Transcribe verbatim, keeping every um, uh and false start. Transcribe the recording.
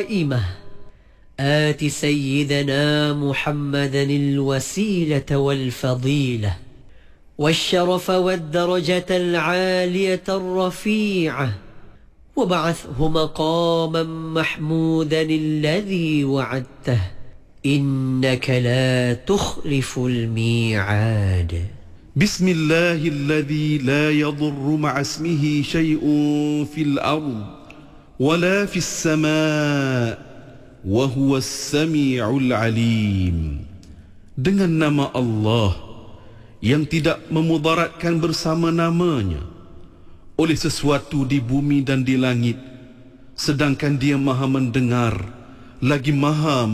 قائمة آت سيدنا محمدا الوسيلة والفضيلة والشرف والدرجة العالية الرفيعة وابعثه مقاما محمودا الذي وعدته إنك لا تخلف الميعاد. بسم الله الذي لا يضر مع اسمه شيء في الأرض ولا في السماء وهو السميع العليم. Dengan nama Allah yang tidak memudaratkan bersama namanya oleh sesuatu di bumi dan di langit, sedangkan Dia Maha mendengar lagi Maha